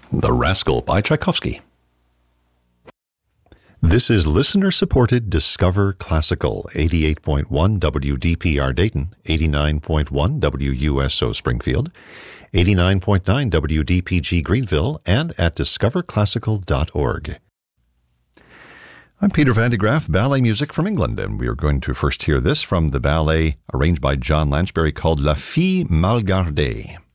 The Rascal by Tchaikovsky. This is listener-supported Discover Classical, 88.1 WDPR Dayton, 89.1 WUSO Springfield, 89.9 WDPG Greenville, and at discoverclassical.org. I'm Peter Van de Graaff, ballet music from England, and we are going to first hear this from the ballet arranged by John Lanchbery called La Fille Mal Gardée.